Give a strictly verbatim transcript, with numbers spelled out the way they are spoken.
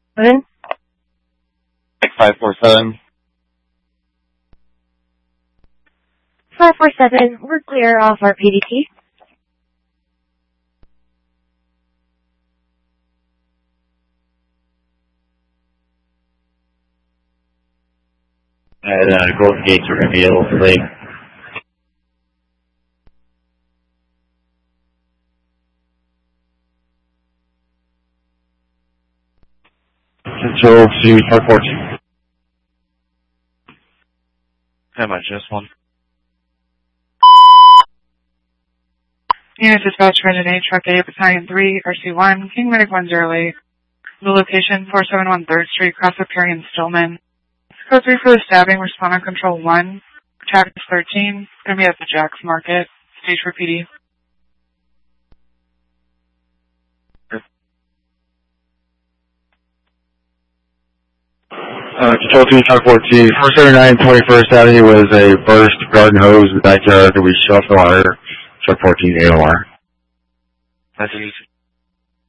Seven. five four seven. five four seven, we're clear off our P D T. And uh, Golden Gates are going to be a little late. Control to Park fourteen. How much, this one? Unit dispatch for today, Truck A, Battalion three, R C one, King Medic one zero eight. The location, four seven one third Street, Cross of Perry and Stillman. Code three for the stabbing, respond on control one. Traffic thirteen, going to be at the Jacks Market. Stage for P D. Uh, Control two, Truck fourteen. four seventy-nine twenty-first Avenue was a burst garden hose in the backyard that we shut off the wire. Truck fourteen, A O R. That's easy.